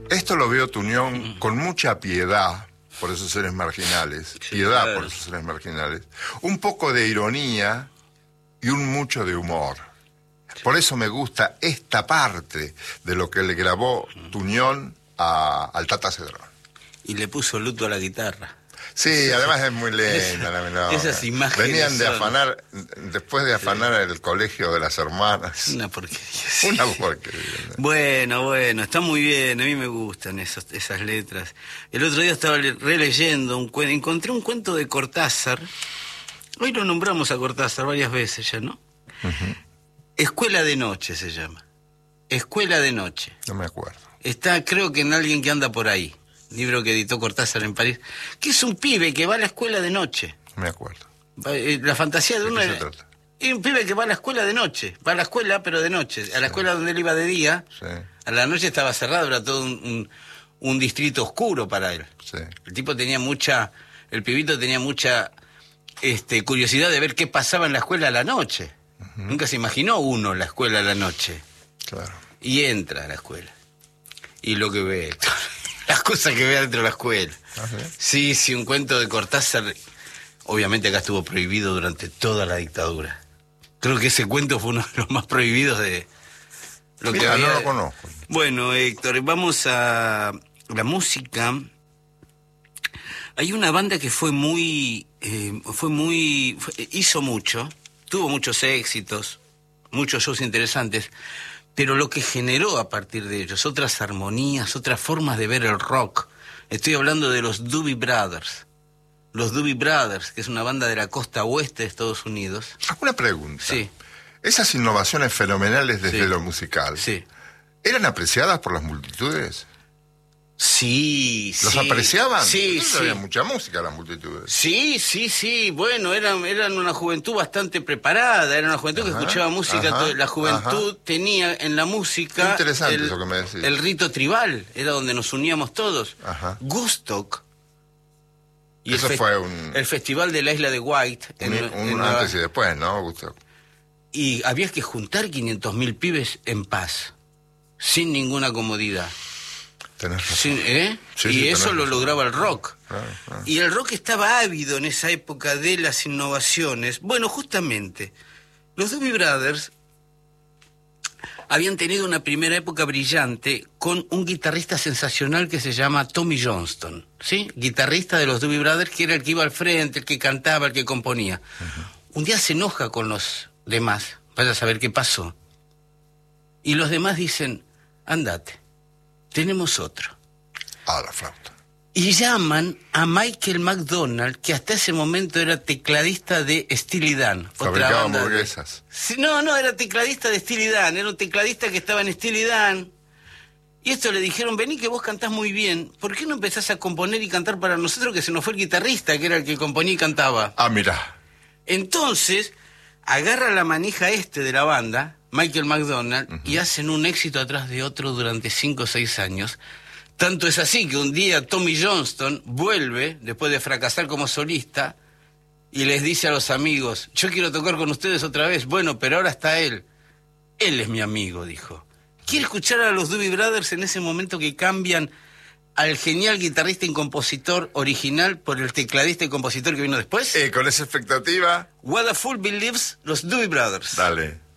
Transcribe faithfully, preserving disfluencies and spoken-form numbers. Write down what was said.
Esto lo veo Tuñón con mucha piedad por esos seres marginales, Sí, piedad claro. por esos seres marginales, un poco de ironía y un mucho de humor. Por eso me gusta esta parte de lo que le grabó Tuñón a, al Tata Cedrón. Y le puso luto a la guitarra. Sí, además es muy linda la melodía. Esas imágenes Venían de son- afanar, después de afanar el colegio de las hermanas. Una porquería. sí. Una porquería. Bueno, bueno, está muy bien, a mí me gustan esos, esas letras. El otro día estaba le- releyendo un cuento, encontré un cuento de Cortázar, hoy lo nombramos a Cortázar varias veces ya, ¿no? Uh-huh. Escuela de Noche se llama, Escuela de Noche. No me acuerdo. Está, creo que en Alguien que anda por ahí, libro que editó Cortázar en París, que es un pibe que va a la escuela de noche. No me acuerdo. Va- eh, La fantasía de ¿De uno qué se es trata? es un pibe que va a la escuela de noche, va a la escuela pero de noche, a la escuela donde él iba de día, Sí, a la noche estaba cerrado, era todo un, un, un distrito oscuro para él. sí. El tipo tenía mucha, el pibito tenía mucha este, curiosidad de ver qué pasaba en la escuela a la noche. Uh-huh. Nunca se imaginó uno la escuela a la noche. Claro. Y entra a la escuela. Y lo que ve, las cosas que ve dentro de la escuela. ¿Ah, sí? Sí, sí, un cuento de Cortázar. Obviamente acá estuvo prohibido durante toda la dictadura. Creo que ese cuento fue uno de los más prohibidos de lo que Mira, había. no lo conozco. Bueno, Héctor, vamos a la música. Hay una banda que fue muy, eh, fue muy, fue- hizo mucho, tuvo muchos éxitos, muchos shows interesantes, pero lo que generó a partir de ellos, otras armonías, otras formas de ver el rock. Estoy hablando de los Doobie Brothers. Los Doobie Brothers, que es una banda de la costa oeste de Estados Unidos. Una pregunta. Sí, Esas innovaciones fenomenales desde Sí. lo musical, sí. ¿eran apreciadas por las multitudes? Sí, ¿Los sí. apreciaban? Sí, Entonces sí. había mucha música las multitudes. Sí, sí, sí, bueno, eran, eran una juventud bastante preparada, era una juventud Ajá, que escuchaba música, ajá, todo- la juventud ajá. tenía en la música Qué interesante el, eso que me decís. el rito tribal, era donde nos uníamos todos. Ajá. Woodstock, y Eso el, fe- fue un- el festival de la isla de White, en- Un, en un Nueva- antes y después, ¿no, Gustavo? y había que juntar quinientos mil pibes en paz, sin ninguna comodidad. Tenés razón. Sin- ¿eh? Sí, y sí, eso tenés lo razón. lograba el rock. Claro, claro. Y el rock estaba ávido en esa época de las innovaciones. Bueno, justamente, los Doobie Brothers habían tenido una primera época brillante con un guitarrista sensacional que se llama Tommy Johnston, ¿sí? Guitarrista de los Doobie Brothers, que era el que iba al frente, el que cantaba, el que componía. Un día se enoja con los demás, vaya a saber qué pasó. Y los demás dicen, andate, tenemos otro. Ah, la flauta. Y llaman a Michael McDonald, que hasta ese momento era tecladista de Steely Dan. otra Fabricaba banda de- hamburguesas. Sí, no, no, era tecladista de Steely Dan, era un tecladista que estaba en Steely Dan. Y esto le dijeron, vení que vos cantás muy bien, ¿por qué no empezás a componer y cantar para nosotros, que se nos fue el guitarrista, que era el que componía y cantaba? Ah, mirá. Entonces, agarra la manija este de la banda, Michael McDonald, Ujú. y hacen un éxito atrás de otro durante cinco o seis años. Tanto es así que un día Tommy Johnston vuelve, después de fracasar como solista, y les dice a los amigos, yo quiero tocar con ustedes otra vez. Bueno, pero ahora está él. Él es mi amigo, dijo. ¿Quiere escuchar a los Doobie Brothers en ese momento que cambian al genial guitarrista y compositor original por el tecladista y compositor que vino después? Eh, con esa expectativa, What a Fool Believes, los Doobie Brothers. dale.